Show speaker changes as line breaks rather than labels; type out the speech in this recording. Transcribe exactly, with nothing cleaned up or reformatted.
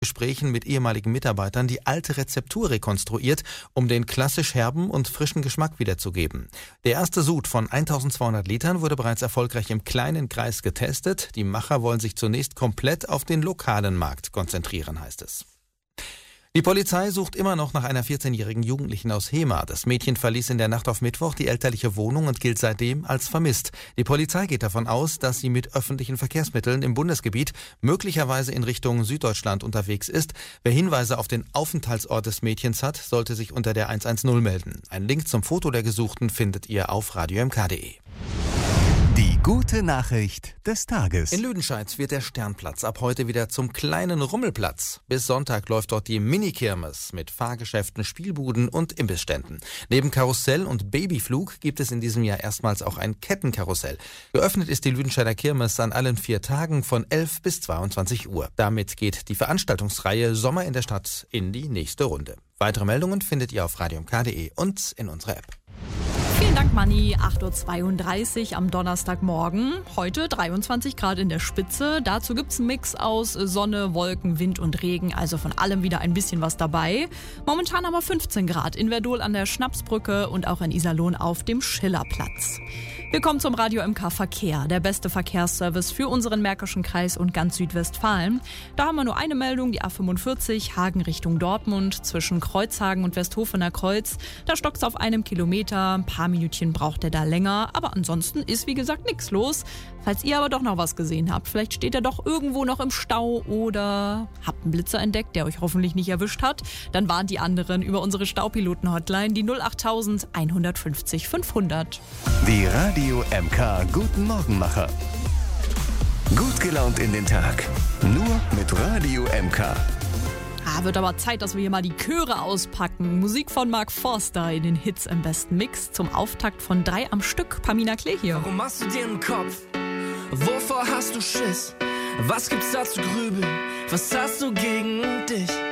Gesprächen mit ehemaligen Mitarbeitern die alte Rezeptur rekonstruiert, um den klassisch herben und frischen Geschmack wiederzugeben. Der erste Sud von eintausendzweihundert Litern wurde bereits erfolgreich im kleinen Kreis getestet. Die Macher wollen sich zunächst komplett auf den lokalen Markt konzentrieren, heißt es. Die Polizei sucht immer noch nach einer vierzehnjährigen Jugendlichen aus Hemer. Das Mädchen verließ in der Nacht auf Mittwoch die elterliche Wohnung und gilt seitdem als vermisst. Die Polizei geht davon aus, dass sie mit öffentlichen Verkehrsmitteln im Bundesgebiet möglicherweise in Richtung Süddeutschland unterwegs ist. Wer Hinweise auf den Aufenthaltsort des Mädchens hat, sollte sich unter der hundertzehn melden. Ein Link zum Foto der Gesuchten findet ihr auf radio m k punkt d e.
Die gute Nachricht des Tages.
In Lüdenscheid wird der Sternplatz ab heute wieder zum kleinen Rummelplatz. Bis Sonntag läuft dort die Mini-Kirmes mit Fahrgeschäften, Spielbuden und Imbissständen. Neben Karussell und Babyflug gibt es in diesem Jahr erstmals auch ein Kettenkarussell. Geöffnet ist die Lüdenscheider Kirmes an allen vier Tagen von elf bis zweiundzwanzig Uhr. Damit geht die Veranstaltungsreihe Sommer in der Stadt in die nächste Runde. Weitere Meldungen findet ihr auf radio m k punkt d e und in unserer App.
Vielen Dank, Manni. acht Uhr zweiunddreißig am Donnerstagmorgen. Heute dreiundzwanzig Grad in der Spitze. Dazu gibt's einen Mix aus Sonne, Wolken, Wind und Regen. Also von allem wieder ein bisschen was dabei. Momentan haben wir fünfzehn Grad in Verdol an der Schnapsbrücke und auch in Iserlohn auf dem Schillerplatz. Wir kommen zum Radio M K Verkehr, der beste Verkehrsservice für unseren Märkischen Kreis und ganz Südwestfalen. Da haben wir nur eine Meldung, die A fünfundvierzig, Hagen Richtung Dortmund, zwischen Kreuzhagen und Westhofener Kreuz. Da stockt's auf einem Kilometer, ein paar Minütchen braucht er da länger, aber ansonsten ist wie gesagt nichts los. Falls ihr aber doch noch was gesehen habt, vielleicht steht er doch irgendwo noch im Stau oder habt einen Blitzer entdeckt, der euch hoffentlich nicht erwischt hat, dann warnt die anderen über unsere Staupiloten-Hotline, die null acht eins fünf null fünfhundert.
Die Radio M K Guten Morgenmacher. Gut gelaunt in den Tag. Nur mit Radio M K.
Ah, wird aber Zeit, dass wir hier mal die Chöre auspacken. Musik von Mark Forster in den Hits im besten Mix. Zum Auftakt von drei am Stück. Pamina Klee hier.
Warum machst du dir einen Kopf? Wovor hast du Schiss? Was gibt's da zu grübeln? Was hast du gegen dich?